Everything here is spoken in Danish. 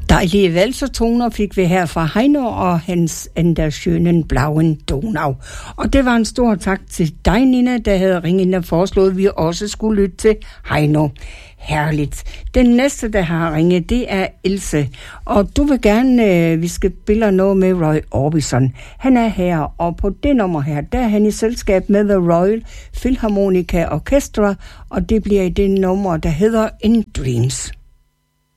Dejlige valsertoner fik vi her fra Heino og hans In der schönen blauen Donau. Og det var en stor tak til dig, Nina, der havde ringet ind og foreslået, at vi også skulle lytte til Heino. Herligt. Den næste, der har ringet, det er Ilse. Og du vil gerne, vi skal spille noget med Roy Orbison. Han er her, og på det nummer her, der er han i selskab med The Royal Philharmonica Orchestra, og det bliver i det nummer, der hedder In Dreams.